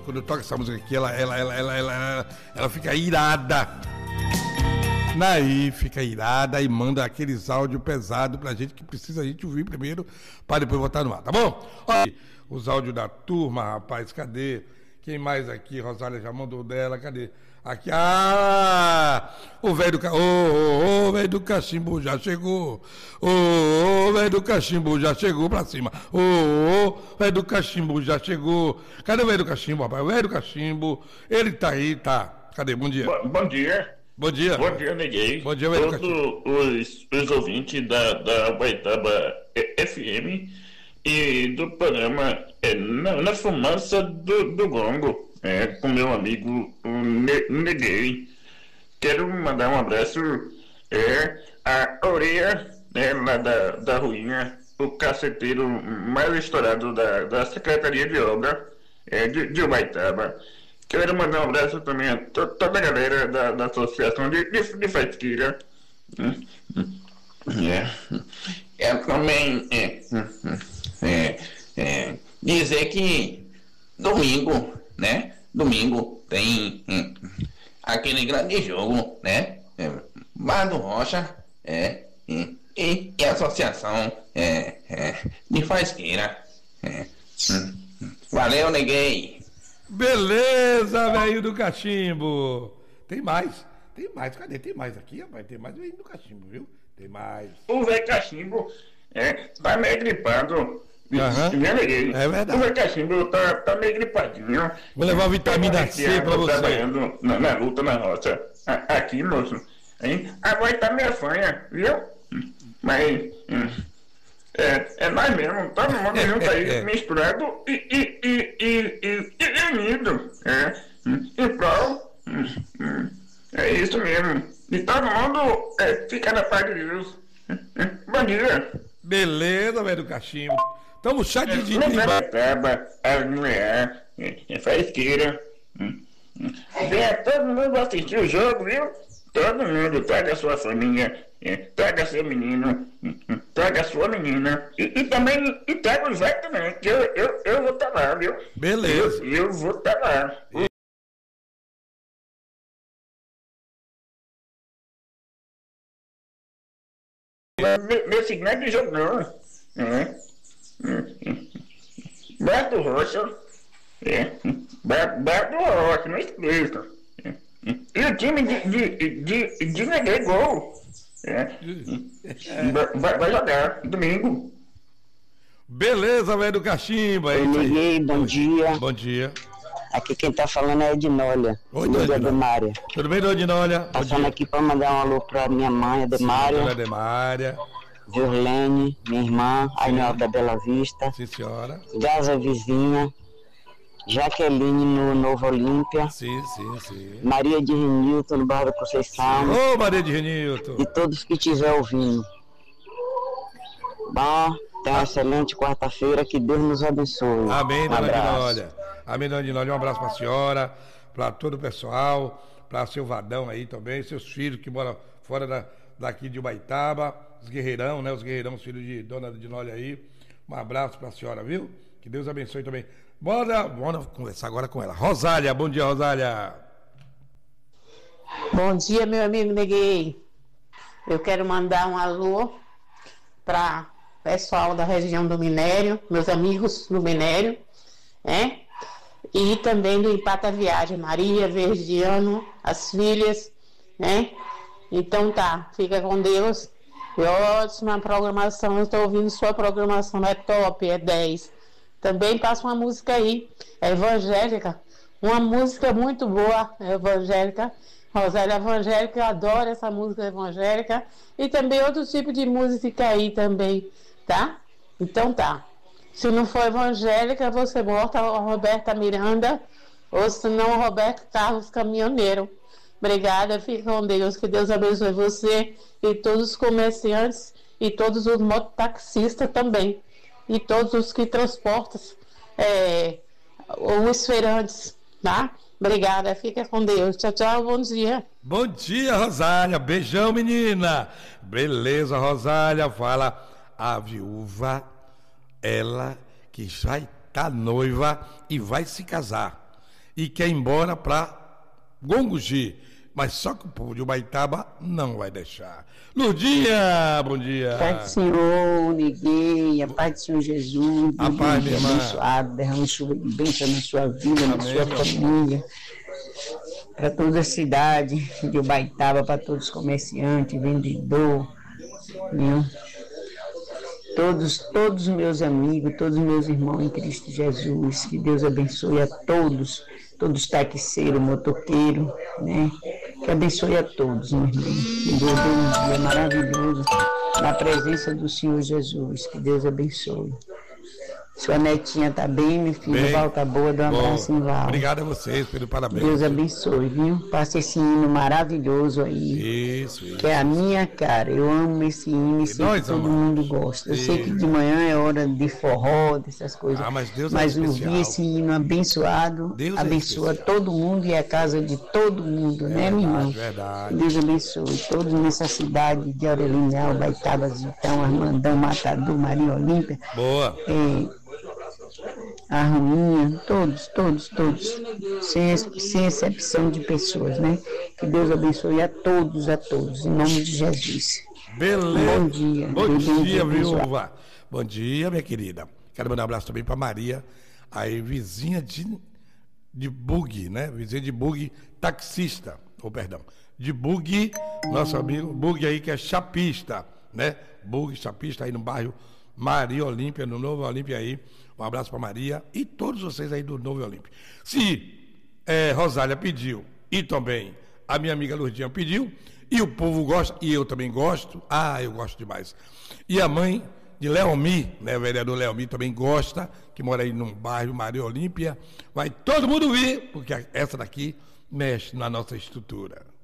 quando eu toco essa música aqui, ela fica irada. Naí fica irada e manda aqueles áudios pesados pra gente, que precisa a gente ouvir primeiro, para depois botar no ar, tá bom? Ó, os áudios da turma, rapaz, cadê? Quem mais aqui? Rosália já mandou dela, cadê? Aqui, o velho do velho do cachimbo já chegou. Velho do cachimbo já chegou pra cima. Velho do cachimbo já chegou. Cadê o velho do cachimbo, rapaz? O velho do cachimbo, ele tá aí, tá. Cadê? Bom dia. Bom dia. Bom dia. Bom dia, Neguei. Bom dia, velho do cachimbo. Todos os ouvintes da Ubaitaba FM e do programa na Fumaça do Gongo. Com meu amigo Neguei. Quero mandar um abraço à orelha lá da ruinha, o caceteiro mais estourado da Secretaria de Obra de Ubaitaba. Quero mandar um abraço também a toda a galera da Associação de Faisqueira. Eu também dizer que domingo, né? Domingo tem aquele grande jogo, né? Bar do Rocha e a Associação de Faisqueira. Valeu, Neguei! Beleza, velho do cachimbo! Tem mais, cadê? Tem mais aqui, rapaz? Tem mais velho do cachimbo, viu? Tem mais. O velho cachimbo tá meio gripado. É verdade. O velho cachimbo tá meio gripadinho. Vou levar vitamina C pra você. Trabalhando na luta na roça. Aqui, moço. A voz tá meio fanha, viu? Mas é nós mesmo, todo mundo junto aí, misturado e unido. Em prol. É isso mesmo. E todo mundo fica na paz de Deus. Bom dia. Beleza, velho do cachimbo. Tamo chato de Faisqueira. Venha todo mundo assistir o jogo, viu? Todo mundo, traga a sua família, traga seu menino, traga a sua menina. E também traga os velhos também, que eu vou estar lá, viu? Beleza. Eu vou estar lá. Nesse grande jogo não. Beto Rocha. Beto Rocha, não esqueça. E o time de Neguei Gol. Vai jogar domingo. Beleza, velho do cachimbo. Oi, Neguei, bom dia. Bom dia. Aqui quem tá falando é Ednólia. Oi, Demária. Tudo bem, Ednólia? Passando aqui pra mandar um alô pra minha mãe, a Demária. Demária. Virlene, minha irmã, Ainel da Bela Vista. Sim, senhora. Gaza Vizinha. Jaqueline no Novo Olímpia. Sim. Maria de Renilton no Barra da Conceição. Ô, Maria de Renilton. E todos que estiver ouvindo. Bom, tenha uma excelente quarta-feira, que Deus nos abençoe. Amém, dona Ednólia. Amém, dona Ednólia. Um abraço pra senhora, pra todo o pessoal, pra seu Vadão aí também, seus filhos que moram fora daqui de Ubaitaba, os guerreirão, né? Os guerreirão, os filhos de dona Ednólia aí. Um abraço pra senhora, viu? Que Deus abençoe também. Bora conversar agora com ela. Rosália, bom dia, Rosália. Bom dia, meu amigo Neguei. Eu quero mandar um alô para o pessoal da região do Minério, meus amigos do Minério, e também do Empata Viagem, Maria, Verdiano, as filhas, Então tá, fica com Deus. Ótima programação, eu estou ouvindo sua programação, é top, é 10. Também passa uma música aí, evangélica, uma música muito boa, evangélica, Rosália Evangélica, eu adoro essa música evangélica, e também outro tipo de música aí também, tá? Então tá, se não for evangélica, você bota a Roberta Miranda, ou se não, Roberto Carlos Caminhoneiro. Obrigada, fique com Deus, que Deus abençoe você e todos os comerciantes e todos os mototaxistas também. E todos os que transportam os feirantes, tá? Obrigada, fica com Deus. Tchau, tchau, bom dia. Bom dia, Rosália. Beijão, menina. Beleza, Rosália. Fala a viúva, ela que já está noiva e vai se casar. e quer ir embora para Gongogi. Mas só que o povo de Ubaitaba não vai deixar. Lurdinha, bom dia. Pai do Senhor, Neguei, a paz do Senhor Jesus, A paz, minha irmã. abençoado, derrame chuva de bênção na sua vida, na Amém, sua meu família, para toda a cidade de Ubaitaba, para todos os comerciantes, vendedor, viu? Todos os meus amigos, todos os meus irmãos em Cristo Jesus, que Deus abençoe a todos os taxiseiros, motoqueiros, né? Que abençoe a todos, meu irmão. Que Deus dê um dia maravilhoso na presença do Senhor Jesus. Que Deus abençoe. Sua netinha tá bem, meu filho. Bem. Val tá boa, dá um abraço em Val. Obrigado a vocês pelo parabéns. Deus abençoe, viu? Passa esse hino maravilhoso aí. Isso. Que é a minha cara. Eu amo esse hino e sei nós que todo amamos. mundo gosta. Eu sei Sim. que de manhã é hora de forró, dessas coisas. Ah, mas Deus é Mas especial. ouvir esse hino abençoado, Deus é abençoa especial. todo mundo e a casa de todo mundo, né, meu irmão? Verdade. Deus abençoe todos nessa cidade de Aurelineal, Baitaba, Zitão, Armandão, Matador, Maria Olímpia, Boa. a Ruinha, todos, sem exceção de pessoas, né? Que Deus abençoe a todos, em nome de Jesus. Beleza. Bom dia. Bom Deus dia, abençoe. viúva. Bom dia, minha querida. Quero mandar um abraço também para Maria, aí vizinha de Bug, né? Vizinha de Bug, taxista. De Bug, nosso amigo Bug aí que é chapista, né? Bug, chapista aí no bairro Maria Olímpia, no Novo Olímpia aí. Um abraço para Maria e todos vocês aí do Novo Olímpia. Se Rosália pediu e também a minha amiga Lurdinha pediu, e o povo gosta, e eu também gosto, eu gosto demais. E a mãe de Leomi, né, o vereador Leomi também gosta, que mora aí no bairro Maria Olímpia, vai todo mundo vir, porque essa daqui mexe na nossa estrutura.